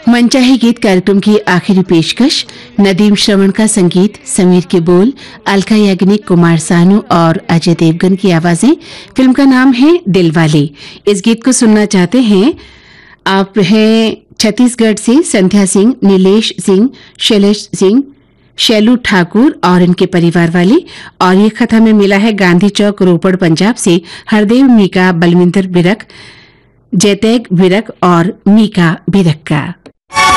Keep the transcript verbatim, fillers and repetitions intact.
मनचाहे गीत कार्यक्रम की आखिरी पेशकश। नदीम श्रवण का संगीत, समीर के बोल, अलका याग्निक, कुमार सानू और अजय देवगन की आवाजें। फिल्म का नाम है दिलवाले। इस गीत को सुनना चाहते हैं आप हैं छत्तीसगढ़ से संध्या सिंह, नीलेश सिंह, शैलेश सिंह, शैलू ठाकुर और इनके परिवार वाले। और ये खत हमें मिला है गांधी चौक, रोपड़, पंजाब से हरदेव मीका, बलविंदर बिरक, जैतैग बिरक और मीका बिरक का।